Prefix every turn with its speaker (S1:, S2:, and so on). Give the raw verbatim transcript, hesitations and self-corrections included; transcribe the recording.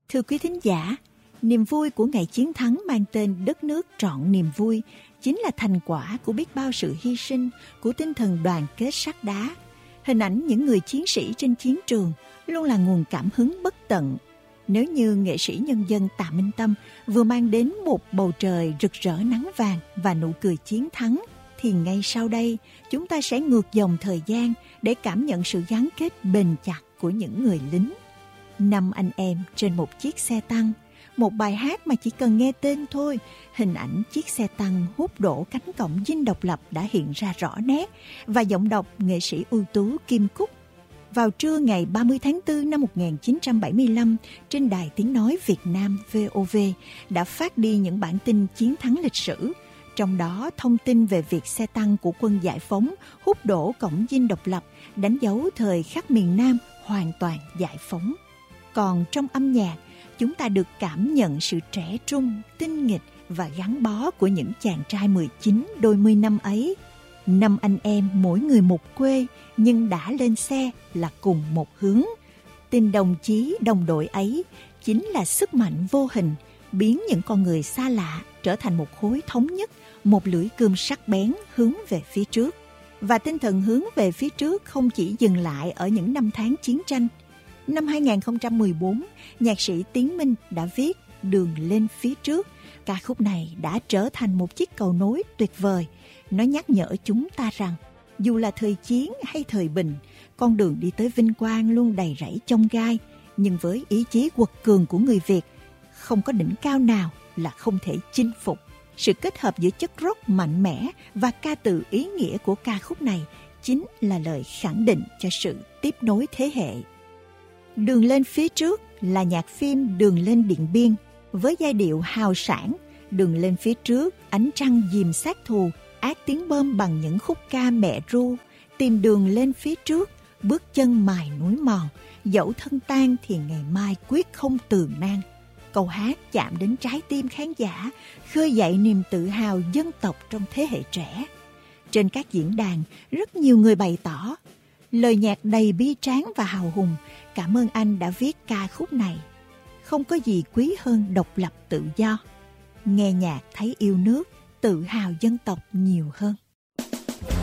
S1: Thưa quý thính giả, niềm vui của ngày chiến thắng mang tên Đất nước trọn niềm vui chính là thành quả của biết bao sự hy sinh, của tinh thần đoàn kết sắt đá. Hình ảnh những người chiến sĩ trên chiến trường luôn là nguồn cảm hứng bất tận. Nếu như nghệ sĩ nhân dân Tạ Minh Tâm vừa mang đến một bầu trời rực rỡ nắng vàng và nụ cười chiến thắng, thì ngay sau đây chúng ta sẽ ngược dòng thời gian để cảm nhận sự gắn kết bền chặt của những người lính. Năm anh em trên một chiếc xe tăng, một bài hát mà chỉ cần nghe tên thôi, hình ảnh chiếc xe tăng hút đổ cánh cổng dinh độc lập đã hiện ra rõ nét, và giọng đọc nghệ sĩ ưu tú Kim Cúc. Vào trưa ngày ba mươi tháng tư năm một nghìn chín trăm bảy mươi lăm, trên Đài Tiếng Nói Việt Nam vê o vê đã phát đi những bản tin chiến thắng lịch sử. Trong đó thông tin về việc xe tăng của quân giải phóng hút đổ cổng dinh độc lập, đánh dấu thời khắc miền Nam hoàn toàn giải phóng. Còn trong âm nhạc, chúng ta được cảm nhận sự trẻ trung, tinh nghịch và gắn bó của những chàng trai mười chín đôi mươi năm ấy. Năm anh em mỗi người một quê, nhưng đã lên xe là cùng một hướng. Tình đồng chí đồng đội ấy chính là sức mạnh vô hình, biến những con người xa lạ trở thành một khối thống nhất, một lưỡi cơm sắc bén hướng về phía trước. Và tinh thần hướng về phía trước không chỉ dừng lại ở những năm tháng chiến tranh. Năm hai nghìn không trăm mười bốn, nhạc sĩ Tiến Minh đã viết Đường lên phía trước. Ca khúc này đã trở thành một chiếc cầu nối tuyệt vời. Nó nhắc nhở chúng ta rằng, dù là thời chiến hay thời bình, con đường đi tới vinh quang luôn đầy rẫy chông gai. Nhưng với ý chí quật cường của người Việt, không có đỉnh cao nào là không thể chinh phục. Sự kết hợp giữa chất rock mạnh mẽ và ca từ ý nghĩa của ca khúc này chính là lời khẳng định cho sự tiếp nối thế hệ. Đường lên phía trước là nhạc phim Đường lên Điện Biên với giai điệu hào sảng. Đường lên phía trước, ánh trăng dìm sát thù, át tiếng bom bằng những khúc ca mẹ ru. Tìm đường lên phía trước, bước chân mài núi mòn, dẫu thân tan thì ngày mai quyết không từ nan. Câu hát chạm đến trái tim khán giả, khơi dậy niềm tự hào dân tộc trong thế hệ trẻ. Trên các diễn đàn, rất nhiều người bày tỏ lời nhạc đầy bi tráng và hào hùng. Cảm ơn anh đã viết ca khúc này. Không có gì quý hơn độc lập tự do. Nghe nhạc thấy yêu nước, tự hào dân tộc nhiều hơn.